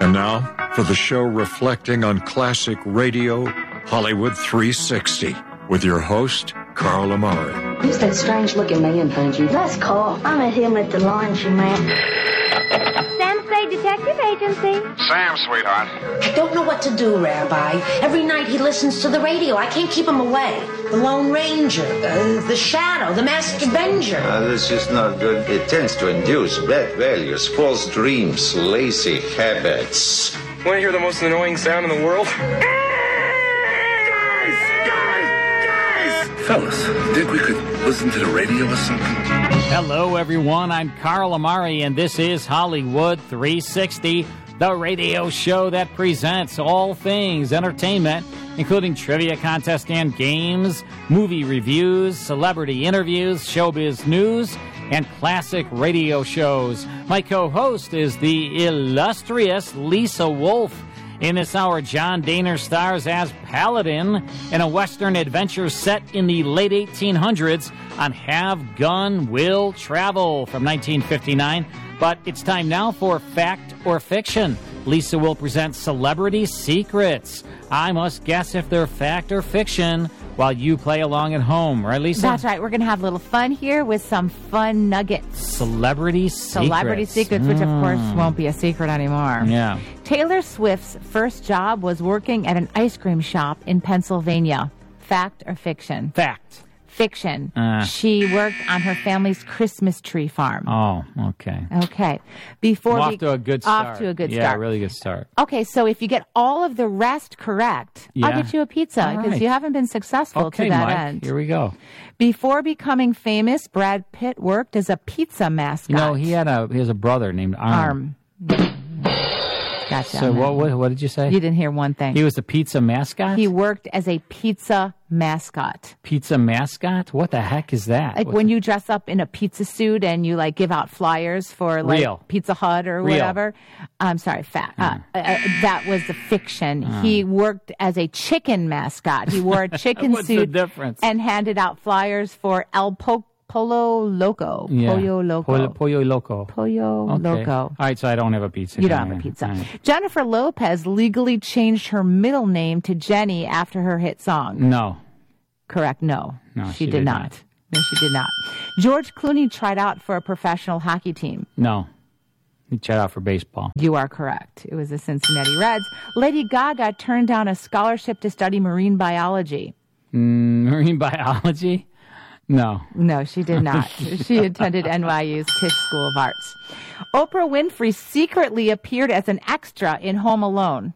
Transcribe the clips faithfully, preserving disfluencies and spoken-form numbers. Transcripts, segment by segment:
And now, for the show reflecting on classic radio, Hollywood three sixty, with your host, Carl Amari. Who's that strange-looking man, Fungi? That's Carl. I met him at the laundromat. Samsay Detective Agency. Sam, sweetheart. I don't know what to do, Rabbi. Every night he listens to the radio. I can't keep him away. The Lone Ranger, uh, the Shadow, the Masked Avenger. Uh, this is not good. It tends to induce bad values, false dreams, lazy habits. Want to hear the most annoying sound in the world? Fellas, think we could listen to the radio or something? Hello, everyone. I'm Carl Amari, and this is Hollywood three sixty, the radio show that presents all things entertainment, including trivia contests and games, movie reviews, celebrity interviews, showbiz news, and classic radio shows. My co-host is the illustrious Lisa Wolf. In this hour, John Dehner stars as Paladin in a Western adventure set in the late eighteen hundreds on Have Gun Will Travel from nineteen fifty-nine. But it's time now for Fact or Fiction. Lisa will present Celebrity Secrets. I must guess if they're fact or fiction while you play along at home. Right, Lisa? That's right. We're going to have a little fun here with some fun nuggets. Celebrity Secrets. Celebrity Secrets, which, of course, Mm. won't be a secret anymore. Yeah. Taylor Swift's first job was working at an ice cream shop in Pennsylvania. Fact or fiction? Fact. Fiction. Uh. She worked on her family's Christmas tree farm. Oh, okay. Okay. Before Well, we, off to a good start. Off to a good yeah, start. really good start. Okay, so if you get all of the rest correct, Yeah. I'll get you a pizza because right. you haven't been successful Okay, to that Mike, end. here we go. Before becoming famous, Brad Pitt worked as a pizza mascot. You know, he had a he has a brother named Arm. Arm. Gotcha. So what, what what did you say? You didn't hear one thing. He was a pizza mascot? He worked as a pizza mascot. Pizza mascot? What the heck is that? Like what when the... you dress up in a pizza suit and you like give out flyers for like Real. Pizza Hut or Real. whatever. I'm sorry, fat. Uh, Mm. uh, uh, that was the fiction. Mm. He worked as a chicken mascot. He wore a chicken What's suit the difference? and handed out flyers for El po- Polo Loco. Yeah. Pollo Loco. Pollo, Pollo Loco. Pollo Okay. Loco. All right, so I don't have a pizza. You can don't have I? a pizza. All right. Jennifer Lopez legally changed her middle name to Jenny after her hit song. No. Correct. No. No, she, she did, did not. not. No, she did not. George Clooney tried out for a professional hockey team. No. He tried out for baseball. You are correct. It was the Cincinnati Reds. Lady Gaga turned down a scholarship to study marine biology. Mm, marine biology? No. No, she did not. She attended N Y U's Tisch School of Arts. Oprah Winfrey secretly appeared as an extra in Home Alone.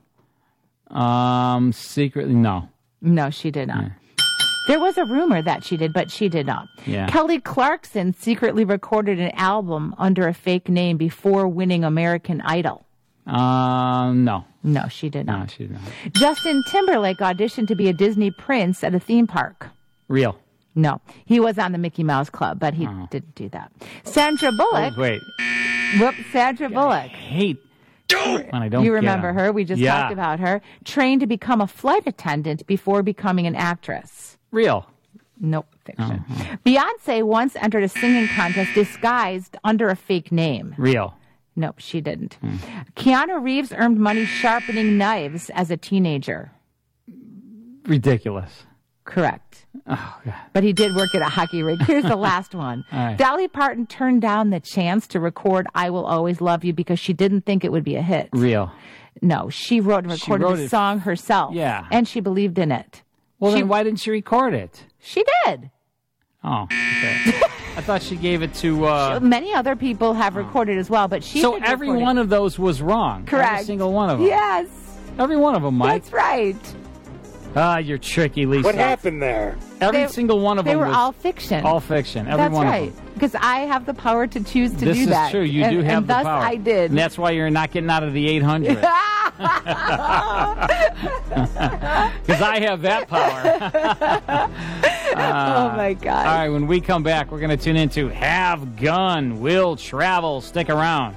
Um, secretly, no. No, she did not. Yeah. There was a rumor that she did, but she did not. Yeah. Kelly Clarkson secretly recorded an album under a fake name before winning American Idol. Um, no. No, she did not. No, she did not. Justin Timberlake auditioned to be a Disney prince at a theme park. Real. No, he was on the Mickey Mouse Club, but he Oh. didn't do that. Sandra Bullock. Oh, wait. Whoop, Sandra Bullock. I hate when I don't You get remember 'em. her? We just Yeah. talked about her. Trained to become a flight attendant before becoming an actress. Real. Nope, fiction. Oh. Beyonce once entered a singing contest disguised under a fake name. Real. Nope, she didn't. Hmm. Keanu Reeves earned money sharpening knives as a teenager. Ridiculous. Correct. Oh, God. But he did work at a hockey rink. Here's the last one. All right. Dolly Parton turned down the chance to record I Will Always Love You because she didn't think it would be a hit. Real. No, she wrote and She recorded wrote the it- song herself. Yeah. And she believed in it. Well, She- then why didn't she record it? She did. Oh, okay. I thought she gave it to... Uh, Many other people have recorded as well, but she so did every record it. one of those was wrong. Correct. Every single one of them. Yes. Every one of them, Mike. That's right. Ah, you're tricky, Lisa. What happened there? Every They- single one of They them were was all fiction. all fiction. Every That's one right. of them. Because I have the power to choose to this do is that. true. You and, do have and the thus power. I did. And that's why you're not getting out of the eight hundred. Because I have that power. Oh, my God. All right, when we come back, we're going to tune into Have Gun Will Travel. Stick around.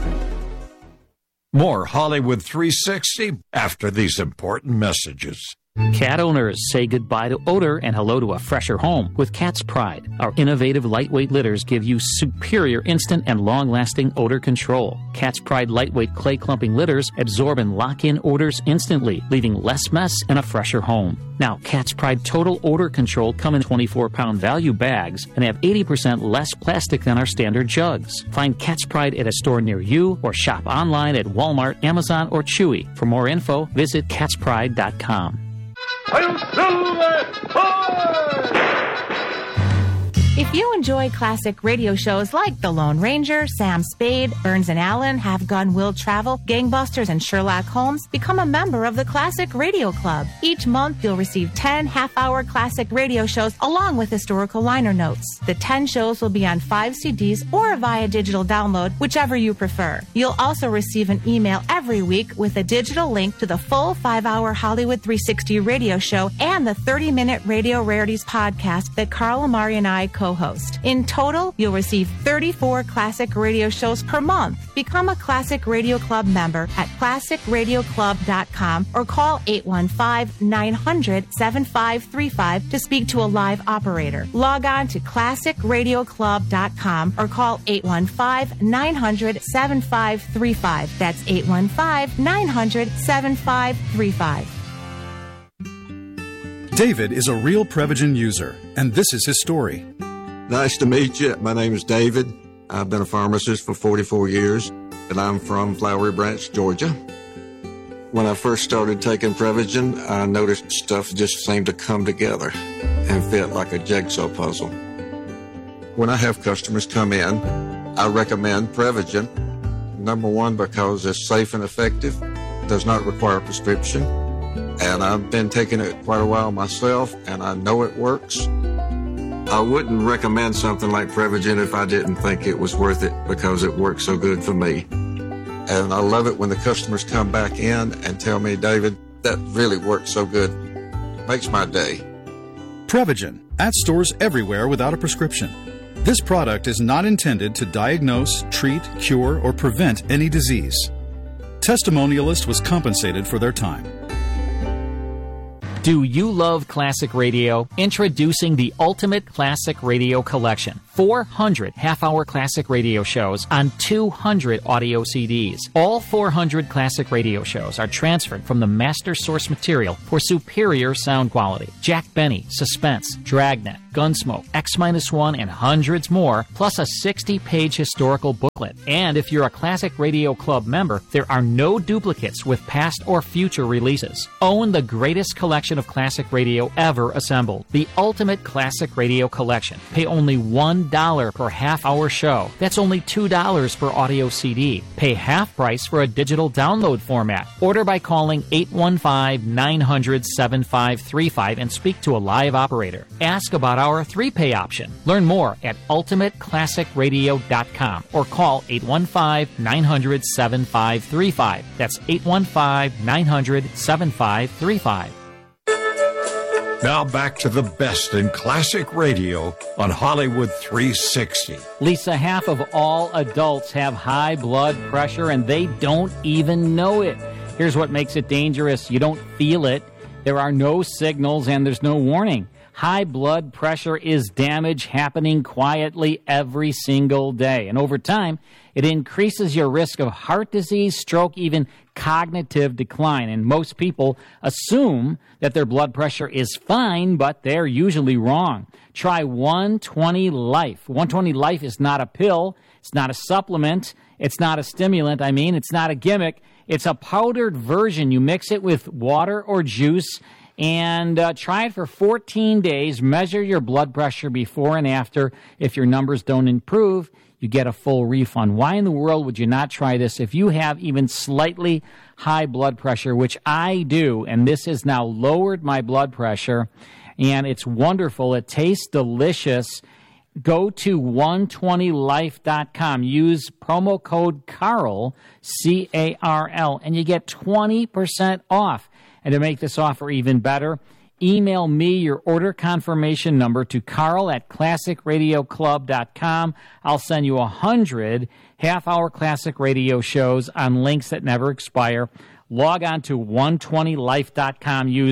More Hollywood three sixty after these important messages. Cat owners, say goodbye to odor and hello to a fresher home with Cat's Pride. Our innovative lightweight litters give you superior instant and long-lasting odor control. Cat's Pride lightweight clay clumping litters absorb and lock in odors instantly, leaving less mess and a fresher home. Now, Cat's Pride Total Odor Control come in twenty-four pound value bags and have eighty percent less plastic than our standard jugs. Find Cat's Pride at a store near you or shop online at Walmart, Amazon, or Chewy. For more info, visit cats pride dot com. If you enjoy classic radio shows like The Lone Ranger, Sam Spade, Burns and Allen, Have Gun Will Travel, Gangbusters, and Sherlock Holmes, become a member of the Classic Radio Club. Each month, you'll receive ten half-hour classic radio shows along with historical liner notes. The ten shows will be on five C Ds or via digital download, whichever you prefer. You'll also receive an email every week with a digital link to the full five-hour Hollywood three sixty radio show and the thirty-minute Radio Rarities podcast that Carl Amari and I co co-host. In total, you'll receive thirty-four classic radio shows per month. Become a Classic Radio Club member at classic radio club dot com or call eight one five, nine hundred, seven five three five to speak to a live operator. Log on to classic radio club dot com or call eight one five, nine hundred, seven five three five. That's eight one five, nine hundred, seven five three five. David is a real Prevagen user, and this is his story. Nice to meet you. My name is David. I've been a pharmacist for forty-four years, and I'm from Flowery Branch, Georgia. When I first started taking Prevagen, I noticed stuff just seemed to come together and fit like a jigsaw puzzle. When I have customers come in, I recommend Prevagen. Number one, because it's safe and effective, does not require a prescription, and I've been taking it quite a while myself, and I know it works. I wouldn't recommend something like Prevagen if I didn't think it was worth it because it works so good for me. And I love it when the customers come back in and tell me, David, that really works so good. It makes my day. Prevagen, at stores everywhere without a prescription. This product is not intended to diagnose, treat, cure, or prevent any disease. Testimonialist was compensated for their time. Do you love classic radio? Introducing the Ultimate Classic Radio Collection. four hundred half-hour classic radio shows on two hundred audio C Ds. All four hundred classic radio shows are transferred from the master source material for superior sound quality. Jack Benny, Suspense, Dragnet, Gunsmoke, X one, and hundreds more, plus a sixty-page historical booklet. And if you're a Classic Radio Club member, there are no duplicates with past or future releases. Own the greatest collection of classic radio ever assembled. The Ultimate Classic Radio Collection. Pay only one dollar per half-hour show. That's only two dollars per audio C D. Pay half price for a digital download format. Order by calling eight one five, nine hundred, seven five three five and speak to a live operator. Ask about our three-pay option. Learn more at ultimate classic radio dot com or call eight one five, nine hundred, seven five three five. That's eight one five, nine hundred, seven five three five. Now back to the best in classic radio on Hollywood three sixty. Lisa, half of all adults have high blood pressure and they don't even know it. Here's what makes it dangerous. You don't feel it. There are no signals and there's no warning. High blood pressure is damage happening quietly every single day. And over time, it increases your risk of heart disease, stroke, even cognitive decline. And most people assume that their blood pressure is fine, but they're usually wrong. Try one twenty Life. one twenty Life is not a pill. It's not a supplement. It's not a stimulant. I mean, it's not a gimmick. It's a powdered version. You mix it with water or juice and uh, try it for fourteen days. Measure your blood pressure before and after. If your numbers don't improve, you get a full refund. Why in the world would you not try this if you have even slightly high blood pressure, which I do, and this has now lowered my blood pressure, and it's wonderful. It tastes delicious. Go to one twenty life dot com. Use promo code CARL, C A R L, and you get twenty percent off. And to make this offer even better, email me your order confirmation number to carl at classic radio club dot com. I'll send you one hundred half-hour classic radio shows on links that never expire. Log on to one twenty life dot com. Use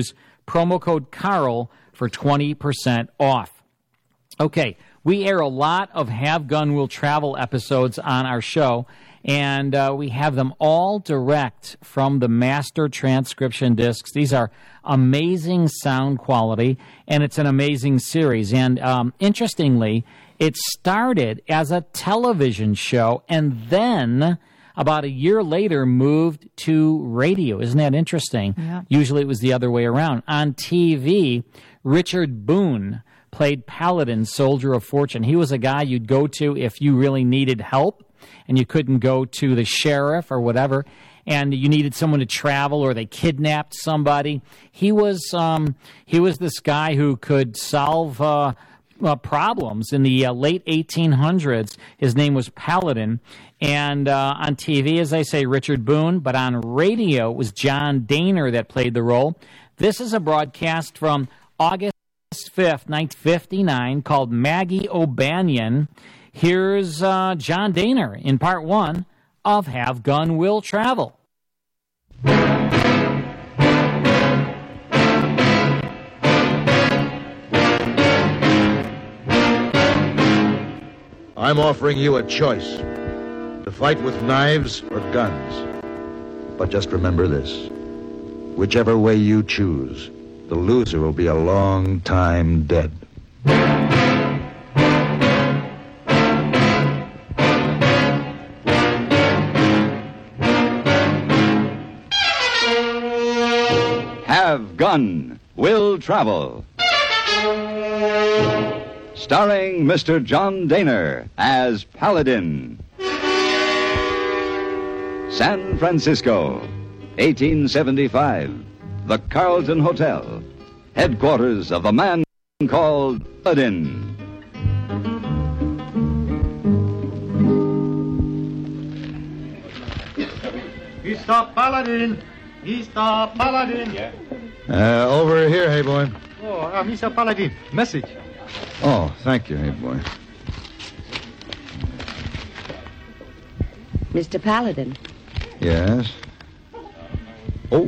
promo code Carl for twenty percent off. Okay, we air a lot of Have Gun Will Travel episodes on our show, and uh, we have them all direct from the master transcription discs. These are amazing sound quality, and it's an amazing series. And um, interestingly, it started as a television show, and then about a year later moved to radio. Isn't that interesting? Yeah. Usually it was the other way around. On T V, Richard Boone played Paladin, Soldier of Fortune. He was a guy you'd go to if you really needed help and you couldn't go to the sheriff or whatever, and you needed someone to travel or they kidnapped somebody. He was um, he was this guy who could solve uh, uh, problems in the uh, late eighteen hundreds. His name was Paladin. And uh, on T V, as I say, Richard Boone, but on radio, it was John Daner that played the role. This is a broadcast from August fifth, nineteen fifty-nine, called Maggie O'Banion. Here's uh, John Daner in part one of Have Gun Will Travel. I'm offering you a choice. To fight with knives or guns. But just remember this. Whichever way you choose, the loser will be a long time dead. Have Gun Will Travel. Starring Mister John Daner as Paladin. San Francisco, eighteen seventy-five. The Carlton Hotel, headquarters of the man called Paladin. Mister Paladin! Mister Paladin! Yeah. Uh, over here, hey boy. Oh, uh, Mister Paladin, message. Oh, thank you, hey boy. Mister Paladin. Yes. Oh.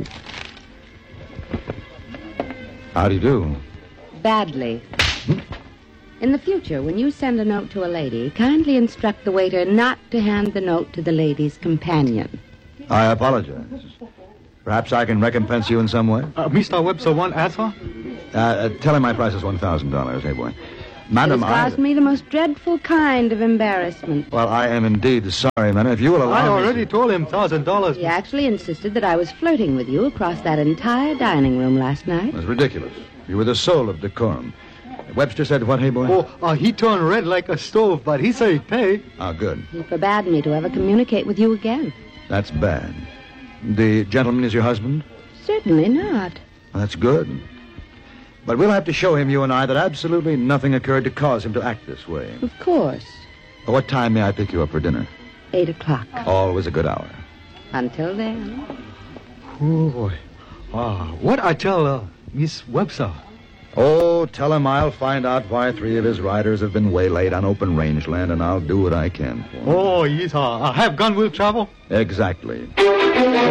How do you do? Badly. In the future, when you send a note to a lady, kindly instruct the waiter not to hand the note to the lady's companion. I apologize. Perhaps I can recompense you in some way? Uh, Mister Webster want answer? Uh, uh, tell him my price is one thousand dollars, hey boy. Madam, it has caused I... me the most dreadful kind of embarrassment. Well, I am indeed sorry, madam. If you will allow I me... already to... told him one thousand dollars. He actually insisted that I was flirting with you across that entire dining room last night. It was ridiculous. You were the soul of decorum. Webster said what, hey boy? Oh, uh, he turned red like a stove, but he said he'd pay. Oh, good. He forbade me to ever communicate with you again. That's bad. The gentleman is your husband? Certainly not. Well, that's good. But we'll have to show him, you and I, that absolutely nothing occurred to cause him to act this way. Of course. What time may I pick you up for dinner? Eight o'clock. Always a good hour. Until then. Oh, boy. Ah, what I tell uh, Miss Webster? Oh, tell him I'll find out why three of his riders have been waylaid on open rangeland, and I'll do what I can for him. Oh, yes, uh, Have Gun Will Travel? Exactly.